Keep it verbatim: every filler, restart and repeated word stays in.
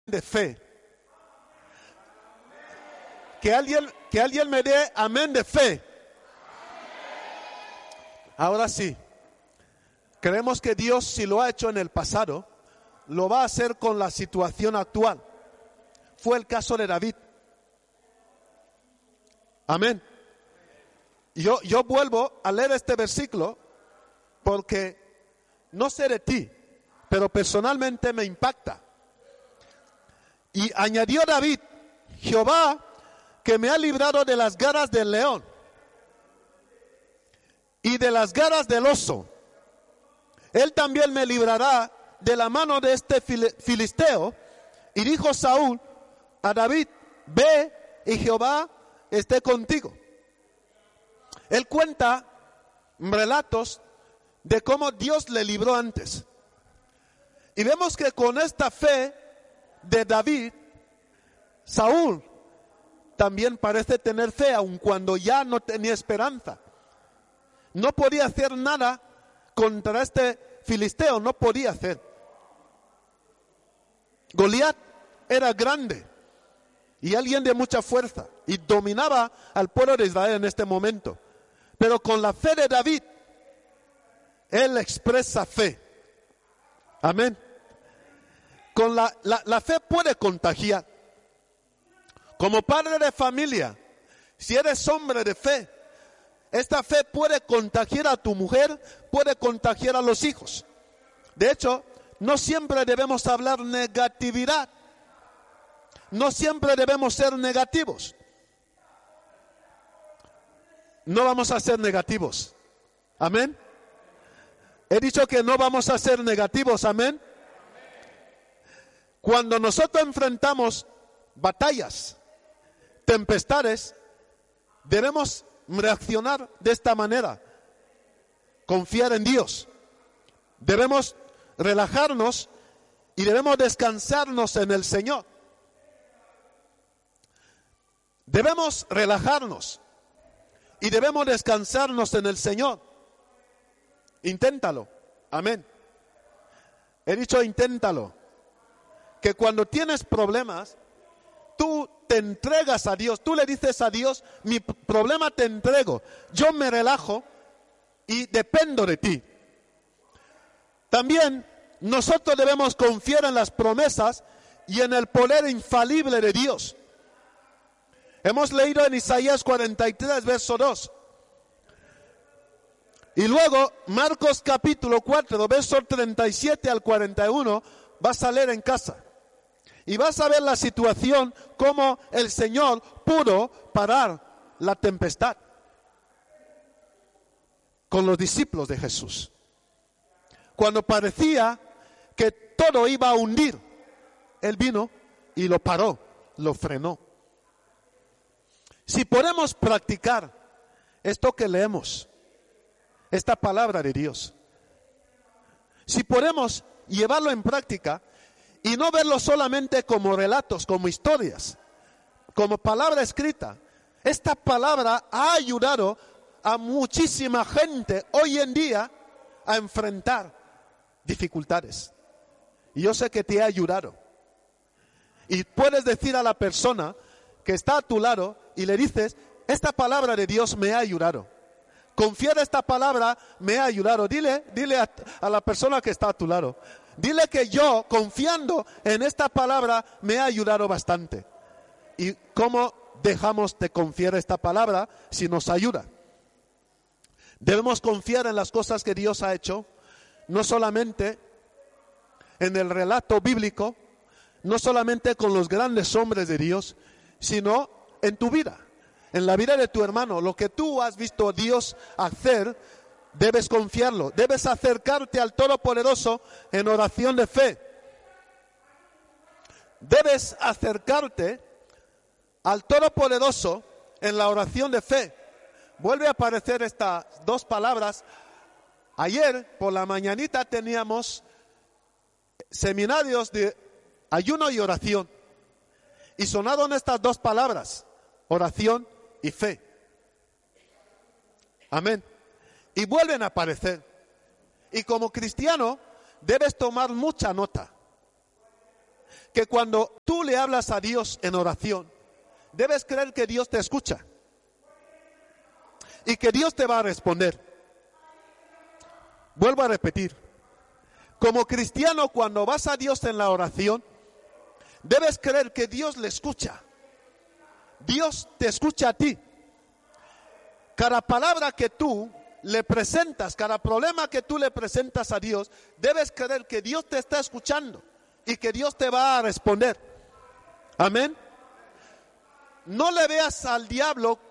de fe. Que alguien, que alguien me dé amén de fe. Ahora sí, creemos que Dios, si lo ha hecho en el pasado, lo va a hacer con la situación actual. Fue el caso de David. Amén. Yo, yo vuelvo a leer este versículo porque no sé de ti, pero personalmente me impacta. Y añadió David: Jehová, que me ha librado de las garras del león y de las garras del oso, Él también me librará de la mano de este filisteo. Y dijo Saúl a David: ve y Jehová esté contigo. Él cuenta relatos de cómo Dios le libró antes. Y vemos que con esta fe de David, Saúl también parece tener fe, aun cuando ya no tenía esperanza. No podía hacer nada contra este filisteo, no podía hacer. Goliat era grande y alguien de mucha fuerza y dominaba al pueblo de Israel en este momento. Pero con la fe de David, él expresa fe. Amén. Con la, la, la fe puede contagiar. Como padre de familia, si eres hombre de fe, esta fe puede contagiar a tu mujer, puede contagiar a los hijos. De hecho, no siempre debemos hablar negatividad. No siempre debemos ser negativos. No vamos a ser negativos. Amén. He dicho que no vamos a ser negativos. Amén. Cuando nosotros enfrentamos batallas, tempestades, debemos reaccionar de esta manera. Confiar en Dios. Debemos relajarnos y debemos descansarnos en el Señor. Debemos relajarnos y debemos descansarnos en el Señor. Inténtalo. Amén. He dicho inténtalo. Que cuando tienes problemas, tú te entregas a Dios. Tú le dices a Dios: mi problema te entrego. Yo me relajo y dependo de ti. También nosotros debemos confiar en las promesas y en el poder infalible de Dios. Hemos leído en Isaías cuarenta y tres, verso dos. Y luego, Marcos capítulo cuatro, verso treinta y siete al cuarenta y uno, vas a leer en casa. Y vas a ver la situación, cómo el Señor pudo parar la tempestad con los discípulos de Jesús. Cuando parecía que todo iba a hundir, Él vino y lo paró, lo frenó. Si podemos practicar esto que leemos, esta palabra de Dios, si podemos llevarlo en práctica y no verlo solamente como relatos, como historias, como palabra escrita, esta palabra ha ayudado a muchísima gente hoy en día a enfrentar dificultades. Y yo sé que te ha ayudado. Y puedes decir a la persona que está a tu lado y le dices: esta palabra de Dios me ha ayudado. Confiar en esta palabra me ha ayudado. Dile, dile a, a la persona que está a tu lado. Dile que yo, confiando en esta palabra, me ha ayudado bastante. ¿Y cómo dejamos de confiar en esta palabra si nos ayuda? Debemos confiar en las cosas que Dios ha hecho, no solamente en el relato bíblico, no solamente con los grandes hombres de Dios, sino en tu vida, en la vida de tu hermano. Lo que tú has visto a Dios hacer, debes confiarlo. Debes acercarte al Todopoderoso en oración de fe. Debes acercarte al Todopoderoso en la oración de fe. Vuelve a aparecer estas dos palabras. Ayer por la mañanita teníamos seminarios de ayuno y oración. Y sonaron estas dos palabras: oración y fe. Amén. Y vuelven a aparecer. Y como cristiano debes tomar mucha nota. que cuando tú le hablas a Dios en oración, debes creer que Dios te escucha y que Dios te va a responder. Vuelvo a repetir, como cristiano, cuando vas a Dios en la oración, debes creer que Dios le escucha. Dios te escucha a ti. Cada palabra que tú le presentas, cada problema que tú le presentas a Dios, debes creer que Dios te está escuchando y que Dios te va a responder. Amén. No le veas al diablo